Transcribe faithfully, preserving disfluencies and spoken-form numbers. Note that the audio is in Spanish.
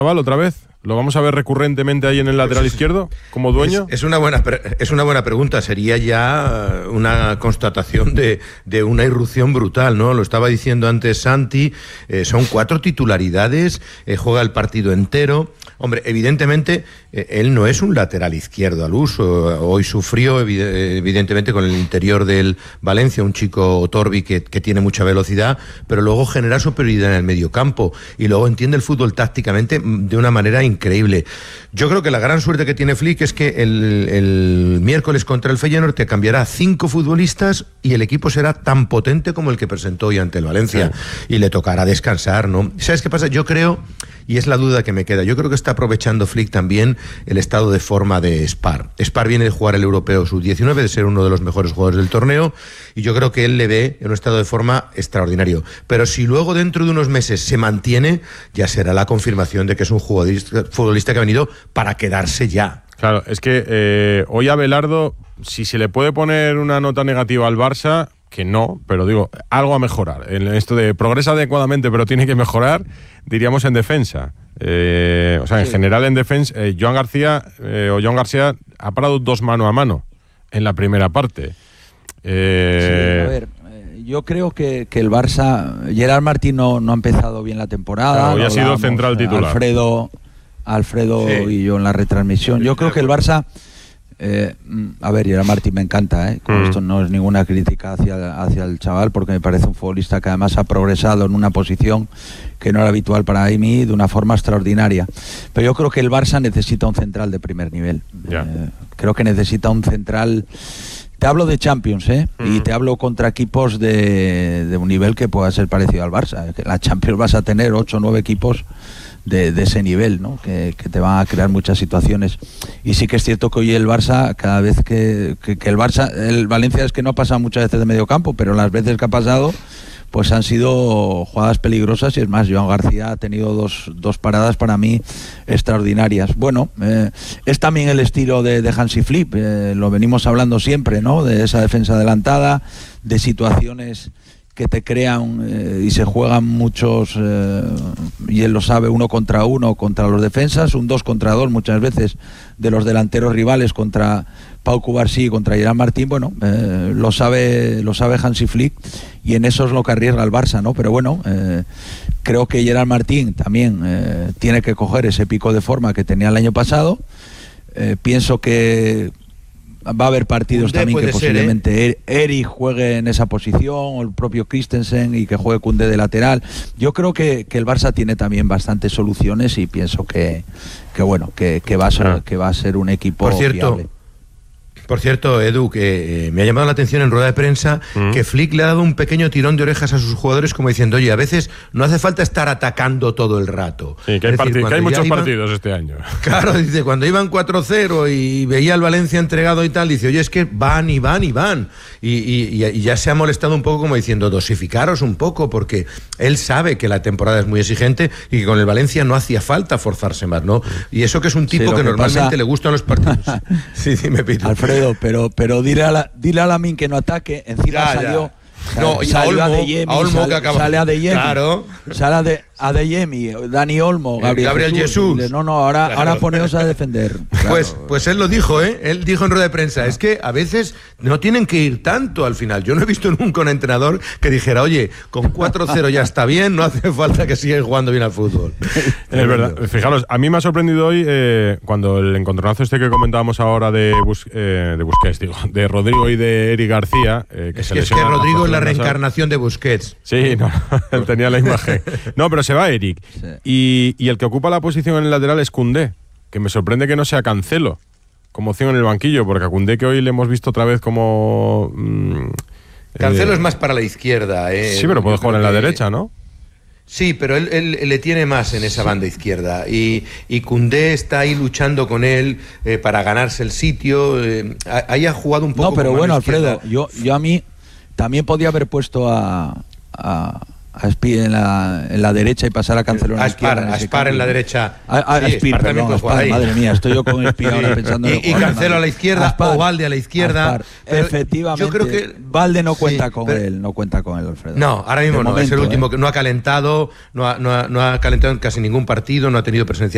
otra vez? ¿Lo vamos a ver recurrentemente ahí en el lateral pues es, izquierdo como dueño? Es, es, una buena, es una buena pregunta. Sería ya una constatación de, de una irrupción brutal, ¿no? Lo estaba diciendo antes Santi, eh, son cuatro titularidades, eh, juega el partido entero. Hombre, evidentemente, eh, él no es un lateral izquierdo al uso. Hoy sufrió, evidentemente, con el interior del Valencia, un chico Torbi que, que tiene mucha velocidad, pero luego genera superioridad en el medio campo y luego entiende el fútbol tácticamente de una manera increíble. Yo creo que la gran suerte que tiene Flick es que el, el miércoles contra el Feyenoord te cambiará cinco futbolistas y el equipo será tan potente como el que presentó hoy ante el Valencia. Sí. Y le tocará descansar, ¿no? ¿Sabes qué pasa? Yo creo, y es la duda que me queda, yo creo que está aprovechando Flick también el estado de forma de Spar. Spar viene de jugar el Europeo sub diecinueve, de ser uno de los mejores jugadores del torneo, y yo creo que él le ve en un estado de forma extraordinario. Pero si luego dentro de unos meses se mantiene, ya será la confirmación de que es un jugador, futbolista que ha venido para quedarse ya. Claro, es que eh, hoy Abelardo, si se le puede poner una nota negativa al Barça, que no, pero digo, algo a mejorar. En esto de progresa adecuadamente, pero tiene que mejorar, diríamos en defensa. Eh, o sea, en sí. general en defensa, eh, Joan García eh, o Joan García ha parado dos mano a mano en la primera parte. Eh, sí, a ver, eh, yo creo que, que el Barça, Gerard Martín no, no ha empezado bien la temporada. Claro, hoy ha sido central titular. Alfredo, Alfredo sí. y yo en la retransmisión. Yo creo que el Barça... Eh, a ver, Gerard Martín me encanta, ¿eh? Con mm. esto no es ninguna crítica hacia, hacia el chaval, porque me parece un futbolista que además ha progresado en una posición que no era habitual para mí de una forma extraordinaria. Pero yo creo que el Barça necesita un central de primer nivel. Yeah. Eh, creo que necesita un central... Te hablo de Champions, ¿eh? Mm. Y te hablo contra equipos de, de un nivel que pueda ser parecido al Barça. En la Champions vas a tener ocho o nueve equipos De, de ese nivel, ¿no? Que, que te van a crear muchas situaciones. Y sí que es cierto que hoy el Barça, cada vez que, que, que el Barça, el Valencia es que no ha pasado muchas veces de medio campo, pero las veces que ha pasado, pues han sido jugadas peligrosas. Y es más, Joan García ha tenido dos, dos paradas para mí extraordinarias. Bueno, eh, es también el estilo de, de Hansi Flick, eh, lo venimos hablando siempre, ¿no? De esa defensa adelantada, de situaciones que te crean eh, y se juegan muchos, eh, y él lo sabe, uno contra uno contra los defensas, un dos contra dos muchas veces de los delanteros rivales contra Pau Cubarsí y contra Gerard Martín. Bueno, eh, lo sabe lo sabe Hansi Flick y en eso es lo que arriesga el Barça, ¿no? Pero bueno, eh, creo que Gerard Martín también eh, tiene que coger ese pico de forma que tenía el año pasado. Eh, pienso que va a haber partidos Koundé también que posiblemente ser, ¿eh? Eric juegue en esa posición, o el propio Christensen, y que juegue Koundé de lateral. Yo creo que, que el Barça tiene también bastantes soluciones y pienso que, que bueno, que, que, va a ser, ah. que va a ser un equipo Por cierto, fiable. Por cierto, Edu, que eh, me ha llamado la atención en rueda de prensa mm. que Flick le ha dado un pequeño tirón de orejas a sus jugadores, como diciendo, oye, a veces no hace falta estar atacando todo el rato. Sí, que hay, decir, que hay muchos iban, partidos este año. Claro, dice, cuando iban cuatro cero y veía al Valencia entregado y tal, dice, oye, es que van y van y van. Y, y, y ya se ha molestado un poco como diciendo, dosificaros un poco, porque él sabe que la temporada es muy exigente y que con el Valencia no hacía falta forzarse más, ¿no? Y eso que es un tipo sí, que, que normalmente pasa... le gustan los partidos. Sí, dime, Pito. Alfredo, pero pero dile a la, dile a Lamin que no ataque, encima ya, salió ya. No, salió Olmo, a Adeyemi, a Olmo sale, que acaba... sale a Adeyemi, claro. sale a de, Adeyemi, Dani Olmo, Gabriel, Gabriel Jesús, Jesús. Dile, no, no, ahora, claro. ahora poneos a defender. Claro. Pues, pues él lo dijo, ¿eh? Él dijo en rueda de prensa, no. es que a veces no tienen que ir tanto al final. Yo no he visto nunca un entrenador que dijera, oye, con cuatro cero ya está bien, no hace falta que sigan jugando bien al fútbol. Es verdad. Fijaros, a mí me ha sorprendido hoy eh, cuando el encontronazo este que comentábamos ahora de, Bus, eh, de Busquets, digo, de Rodrigo y de Eric García. Eh, que es se que, es que Rodrigo es la reencarnación de Busquets. Sí, no, él tenía la imagen. No, pero se va Eric. Sí. Y, y el que ocupa la posición en el lateral es Koundé, que me sorprende que no sea Cancelo como opción en el banquillo, porque a Koundé, que hoy le hemos visto otra vez como... Mmm, Cancelo eh, es más para la izquierda. Eh. Sí, pero puede jugar en la derecha, ¿no? Sí, pero él, él, él le tiene más en esa banda izquierda y, y Koundé está ahí luchando con él eh, para ganarse el sitio. Eh, ahí ha jugado un poco. No, pero bueno, Alfredo, yo, yo a mí también podía haber puesto a... a a Spar en la, en la derecha y pasar a Cancelo en la a izquierda. Spar, a Spar en la derecha. A, a, sí, a Spar, también perdón, Spar, madre mía, estoy yo con Spar ahora pensando en el Y, y Cancelo a la izquierda, Spar, o Valde a la izquierda. Efectivamente, yo creo que Valde no cuenta sí, con pero, él, no cuenta con él, Alfredo. No, ahora mismo no, momento, es el último, eh. que no ha calentado, no ha, no, ha, no ha calentado en casi ningún partido, no ha tenido presencia.